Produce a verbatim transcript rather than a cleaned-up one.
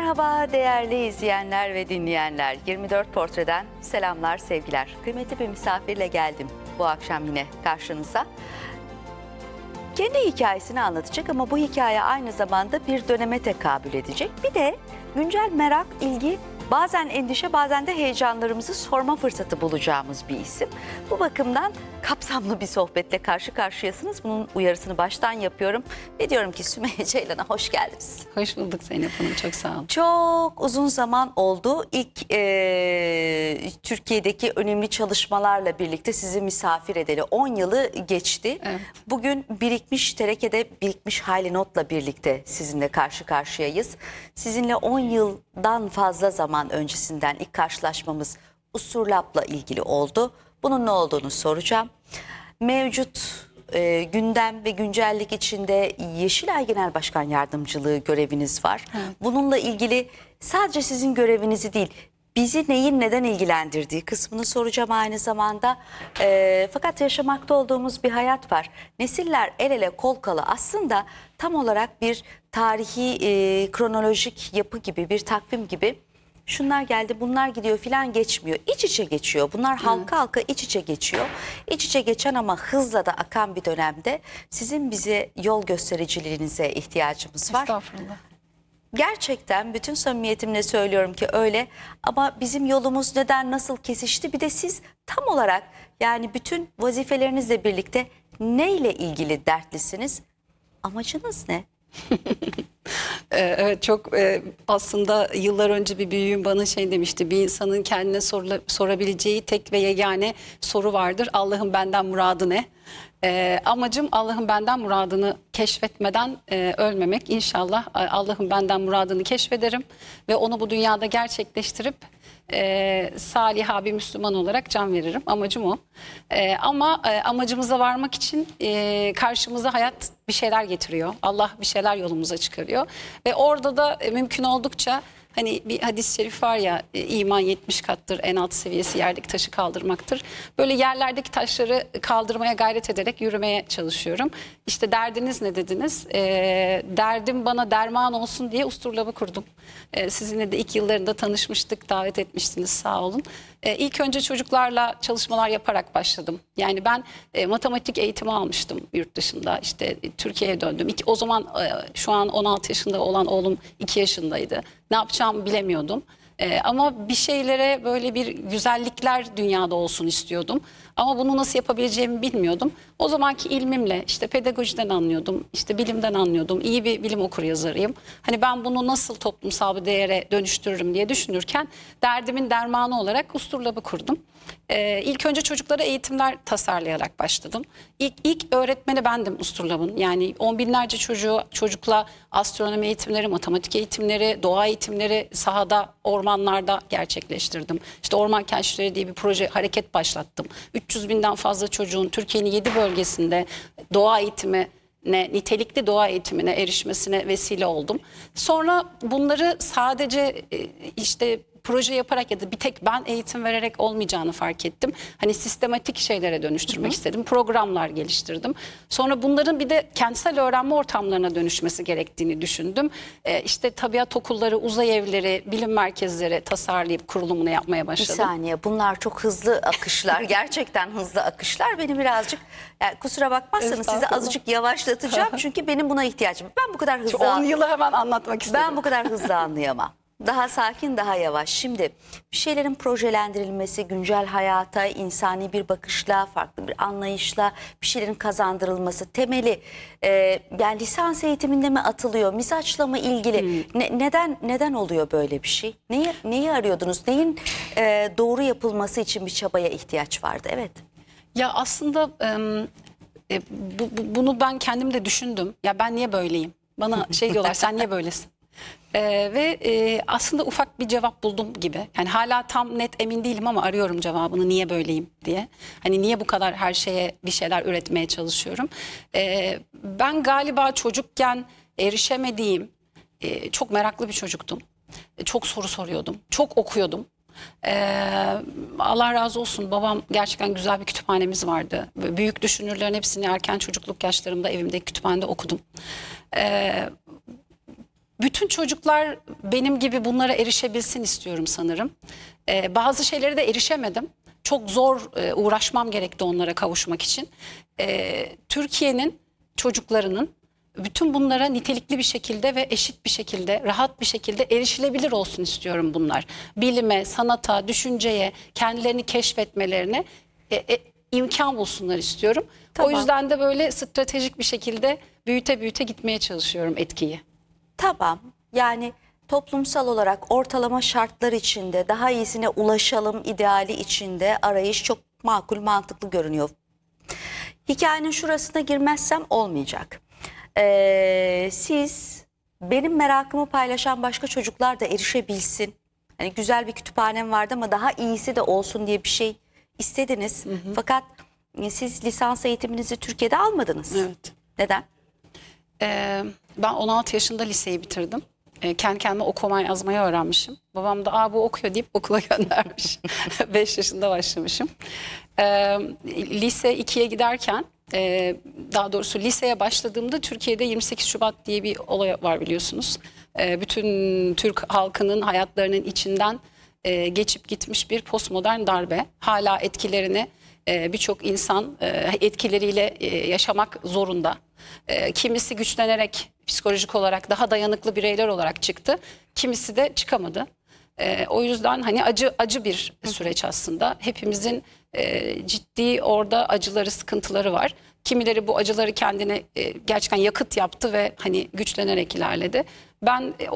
Merhaba değerli izleyenler ve dinleyenler. yirmi dört Portre'den selamlar, sevgiler. Kıymetli bir misafirle geldim bu akşam yine karşınıza. Kendi hikayesini anlatacak ama bu hikaye aynı zamanda bir döneme tekabül edecek. Bir de güncel merak, ilgi, bazen endişe, bazen de heyecanlarımızı sorma fırsatı bulacağımız bir isim. Bu bakımdan kapsamlı bir sohbetle karşı karşıyasınız. Bunun uyarısını baştan yapıyorum. Ve diyorum ki Sümeyye Ceylan'a hoş geldiniz. Hoş bulduk Zeynep Hanım, çok sağ olun. Çok uzun zaman oldu. İlk e, Türkiye'deki önemli çalışmalarla birlikte sizi misafir edeli on yılı geçti. Evet. Bugün birikmiş terekede birikmiş hali notla birlikte sizinle karşı karşıyayız. Sizinle on yıldan fazla zaman öncesinden ilk karşılaşmamız Usturlap'la ilgili oldu. Bunun ne olduğunu soracağım. Mevcut e, gündem ve güncellik içinde Yeşilay Genel Başkan Yardımcılığı göreviniz var. Evet. Bununla ilgili sadece sizin görevinizi değil, bizi neyin neden ilgilendirdiği kısmını soracağım aynı zamanda. E, fakat yaşamakta olduğumuz bir hayat var. Nesiller el ele kol kola aslında tam olarak bir tarihi e, kronolojik yapı gibi, bir takvim gibi. Şunlar geldi, bunlar gidiyor filan geçmiyor. İç içe geçiyor. Bunlar halka halka iç içe geçiyor. İç içe geçen ama hızla da akan bir dönemde sizin bize yol göstericiliğinize ihtiyacımız var. Estağfurullah. Gerçekten bütün samimiyetimle söylüyorum ki öyle, ama bizim yolumuz neden nasıl kesişti, bir de siz tam olarak yani bütün vazifelerinizle birlikte neyle ilgili dertlisiniz? Amacınız ne? Evet, çok aslında yıllar önce bir büyüğüm bana şey demişti: bir insanın kendine sorula, sorabileceği tek ve yegane soru vardır: Allah'ın benden muradı ne? E, amacım Allah'ın benden muradını keşfetmeden e, ölmemek. İnşallah Allah'ın benden muradını keşfederim ve onu bu dünyada gerçekleştirip e, saliha bir Müslüman olarak can veririm. Amacım o. E, ama e, amacımıza varmak için e, karşımıza hayat bir şeyler getiriyor. Allah bir şeyler yolumuza çıkarıyor ve orada da e, mümkün oldukça, hani bir hadis-i şerif var ya, iman yetmiş kattır, en alt seviyesi yerdeki taşı kaldırmaktır. Böyle yerlerdeki taşları kaldırmaya gayret ederek yürümeye çalışıyorum. İşte derdiniz ne dediniz? E, derdim bana derman olsun diye Usturlap'ı kurdum. E, sizinle de ilk yıllarında tanışmıştık, davet etmiştiniz, sağ olun. E, ilk önce çocuklarla çalışmalar yaparak başladım. Yani ben e, matematik eğitimi almıştım yurt dışında. İşte e, Türkiye'ye döndüm. İki, o zaman e, şu an on altı yaşında olan oğlum iki yaşındaydı. Ne yapacağımı bilemiyordum. Ee, ama bir şeylere, böyle bir güzellikler dünyada olsun istiyordum. Ama bunu nasıl yapabileceğimi bilmiyordum. O zamanki ilmimle işte pedagojiden anlıyordum, işte bilimden anlıyordum. İyi bir bilim okuryazarıyım. Hani ben bunu nasıl toplumsal bir değere dönüştürürüm diye düşünürken derdimin dermanı olarak Usturlap'ı kurdum. Ee, ilk önce çocuklara eğitimler tasarlayarak başladım. İlk, ilk öğretmeni bendim Usturlap'ın. Yani on binlerce çocuğu, çocukla astronomi eğitimleri, matematik eğitimleri, doğa eğitimleri sahada, ormanlarda gerçekleştirdim. İşte Orman Keşifleri diye bir proje, hareket başlattım. üç yüz binden fazla çocuğun Türkiye'nin yedi bölgesinde doğa eğitimi, ne, nitelikli doğa eğitimine erişmesine vesile oldum. Sonra bunları sadece işte proje yaparak ya da bir tek ben eğitim vererek olmayacağını fark ettim. Hani sistematik şeylere dönüştürmek hı hı. istedim. Programlar geliştirdim. Sonra bunların bir de kentsel öğrenme ortamlarına dönüşmesi gerektiğini düşündüm. Ee, işte tabiat okulları, uzay evleri, bilim merkezleri tasarlayıp kurulumunu yapmaya başladım. Bir saniye, bunlar çok hızlı akışlar. Gerçekten hızlı akışlar. Beni birazcık, yani kusura bakmazsanız sizi azıcık yavaşlatacağım. Çünkü benim buna ihtiyacım. Ben bu kadar hızlı... on yılı hemen anlatmak istedim. Ben bu kadar hızlı anlayamam. Daha sakin, daha yavaş. Şimdi bir şeylerin projelendirilmesi, güncel hayata insani bir bakışla, farklı bir anlayışla bir şeylerin kazandırılması temeli e, yani lisans eğitiminde mi atılıyor, mizaçla mı ilgili? Hmm. Ne, neden neden oluyor böyle bir şey? Neyi neyi arıyordunuz? Neyin e, doğru yapılması için bir çabaya ihtiyaç vardı? Evet. Ya aslında e, bu, bu, bunu ben kendim de düşündüm. Ya ben niye böyleyim? Bana şey diyorlar, sen niye böylesin? Ee, ve e, aslında ufak bir cevap buldum gibi. Yani hala tam net emin değilim ama arıyorum cevabını, niye böyleyim diye. Hani niye bu kadar her şeye bir şeyler üretmeye çalışıyorum. Ee, ben galiba çocukken erişemediğim, e, çok meraklı bir çocuktum. E, çok soru soruyordum, çok okuyordum. Ee, Allah razı olsun, babam gerçekten güzel bir kütüphanemiz vardı. Büyük düşünürlerin hepsini erken çocukluk yaşlarımda evimdeki kütüphanede okudum. Ee, bütün çocuklar benim gibi bunlara erişebilsin istiyorum sanırım. Ee, bazı şeylere de erişemedim. Çok zor e, uğraşmam gerekti onlara kavuşmak için. Ee, Türkiye'nin çocuklarının bütün bunlara nitelikli bir şekilde ve eşit bir şekilde, rahat bir şekilde erişilebilir olsun istiyorum bunlar. Bilime, sanata, düşünceye, kendilerini keşfetmelerine e, e, imkan bulsunlar istiyorum. Tamam. O yüzden de böyle stratejik bir şekilde büyüte büyüte gitmeye çalışıyorum etkiyi. Tamam, yani toplumsal olarak ortalama şartlar içinde daha iyisine ulaşalım ideali içinde arayış çok makul, mantıklı görünüyor. Hikayenin şurasına girmezsem olmayacak. Ee, siz benim merakımı paylaşan başka çocuklar da erişebilsin. Hani güzel bir kütüphanem vardı ama daha iyisi de olsun diye bir şey istediniz. Hı hı. Fakat siz lisans eğitiminizi Türkiye'de almadınız. Evet. Neden? Ee, ben on altı yaşında liseyi bitirdim. Ee, kendi kendime okuma yazmayı öğrenmişim. Babam da Aa, bu okuyor deyip okula göndermiş. beş yaşında başlamışım. Ee, lise ikiye giderken, e, daha doğrusu liseye başladığımda Türkiye'de yirmi sekiz Şubat diye bir olay var biliyorsunuz. Ee, bütün Türk halkının hayatlarının içinden e, geçip gitmiş bir postmodern darbe. Hala etkilerini e, birçok insan e, etkileriyle e, yaşamak zorunda. E, kimisi güçlenerek psikolojik olarak daha dayanıklı bireyler olarak çıktı. Kimisi de çıkamadı. E, o yüzden hani acı acı bir süreç aslında. Hepimizin e, ciddi orada acıları, sıkıntıları var. Kimileri bu acıları kendine e, gerçekten yakıt yaptı ve hani güçlenerek ilerledi. Ben e,